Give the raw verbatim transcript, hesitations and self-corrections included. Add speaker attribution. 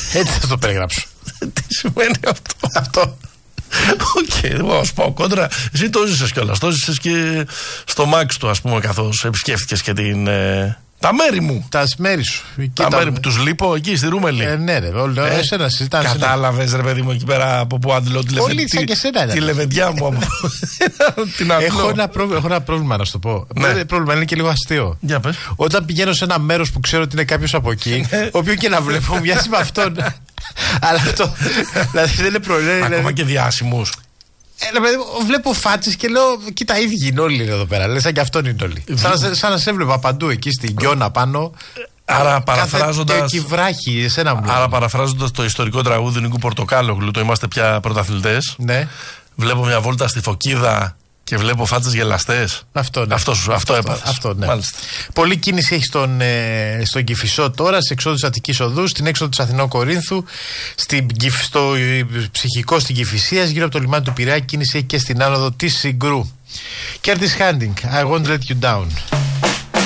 Speaker 1: Έτσι θα το περιγράψω.
Speaker 2: Τι σημαίνει αυτό?
Speaker 1: Αυτό.
Speaker 2: Οκ, εγώ σου πάω κόντρα. Εσύ το ζήσες κιόλας. Το ζήσες και στο Μάξ του, ας πούμε, καθώς επισκέφτηκες και την. Ε, τα μέρη μου.
Speaker 1: Τα μέρη σου.
Speaker 2: Τα, τα μέρη που τους λείπω εκεί στη Ρούμελη.
Speaker 1: Ε, ναι, ρε, όλο, ε, εσένα συζητάνε.
Speaker 2: Κατάλαβες, ρε παιδί μου, εκεί πέρα από που αντιλώ τη, λεβε... τη... τη λεβεντιά μου από την αντιλώ.
Speaker 1: Έχω ένα, πρόβλημα, έχω ένα πρόβλημα να σου το πω. Ναι. Το πρόβλημα είναι και λίγο αστείο.
Speaker 2: Για πες.
Speaker 1: Όταν πηγαίνω σε ένα μέρος που ξέρω ότι είναι κάποιος από εκεί, ο οποίος και να βλέπω μοιάζει με αυτόν. Αλλά αυτό. Δηλαδή δεν είναι πρόβλημα.
Speaker 2: Ακόμα και διάσημους.
Speaker 1: Ε, βλέπω φάτσες και λέω, κοίτα, ίδιοι είναι όλοι εδώ πέρα. Λες σαν και αυτόν είναι όλοι. Σαν, σαν να σε έβλεπα παντού εκεί στην Γιώνα πάνω.
Speaker 2: Άρα παραφράζοντας.
Speaker 1: Και βράχη, εσένα μου.
Speaker 2: Άρα παραφράζοντας το ιστορικό τραγούδι Νίκου Πορτοκάλογλου, το Είμαστε πια πρωταθλητές.
Speaker 1: Ναι.
Speaker 2: Βλέπω μια βόλτα στη Φωκίδα και βλέπω φάτσες γελαστές.
Speaker 1: Αυτό, ναι.
Speaker 2: Αυτό, αυτό, αυτό έπαθες.
Speaker 1: Αυτό, ναι.
Speaker 2: Μάλιστα.
Speaker 1: Πολλή κίνηση έχει στον, ε, στον Κηφισό τώρα, στις εξόδους Αττικής Οδού, στην έξοδο της Αθηνών Κορίνθου, στην, στο ε, ψυχικό στην Κηφισίας, γύρω από το λιμάνι του Πειραιά, κίνηση έχει και στην άνοδο της Συγκρού. Curtis Handing, I won't let you down.